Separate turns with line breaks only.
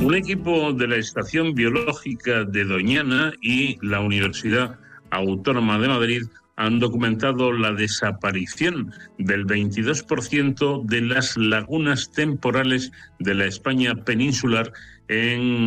Un equipo de la Estación Biológica de Doñana y la Universidad Autónoma de Madrid han documentado la desaparición del 22% de las lagunas temporales de la España peninsular en